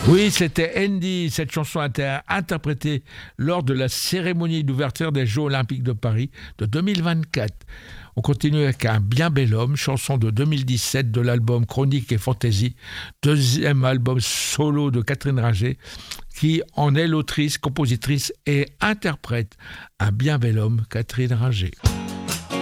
Oui, c'était Andy. Cette chanson a été interprétée lors de la cérémonie d'ouverture des Jeux Olympiques de Paris de 2024. On continue avec Un bien bel homme, chanson de 2017 de l'album Chronique et Fantaisie, deuxième album solo de Catherine Ringer, qui en est l'autrice, compositrice et interprète. Un bien bel homme, Catherine Ringer.